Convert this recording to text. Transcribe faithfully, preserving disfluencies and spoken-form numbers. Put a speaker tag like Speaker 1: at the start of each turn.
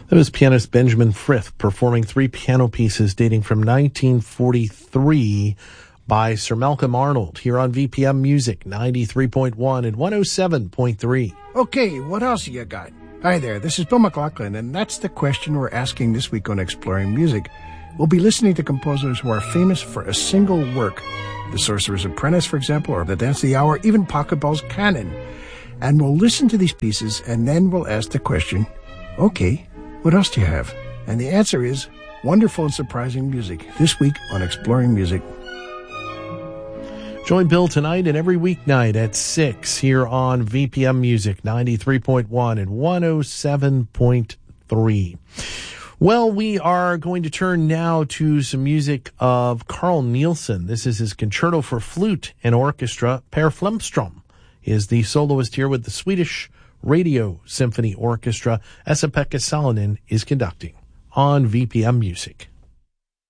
Speaker 1: That was pianist Benjamin Frith performing three piano pieces dating from nineteen forty-three by Sir Malcolm Arnold here on V P M Music ninety-three point one and one oh seven point three.
Speaker 2: Okay, what else you got? Hi there, this is Bill McLaughlin, and that's the question we're asking this week on Exploring Music. We'll be listening to composers who are famous for a single work. The Sorcerer's Apprentice, for example, or The Dance of the Hour, even Pachelbel's Canon. And we'll listen to these pieces, and then we'll ask the question, okay, what else do you have? And the answer is wonderful and surprising music. This week on Exploring Music.
Speaker 1: Join Bill tonight and every weeknight at six here on V P M Music ninety-three point one and one oh seven point three. Well, we are going to turn now to some music of Carl Nielsen. This is his Concerto for Flute and Orchestra. Per Flemstrom is the soloist here with the Swedish Radio Symphony Orchestra. Esa-Pekka Salonen is conducting on V P M Music.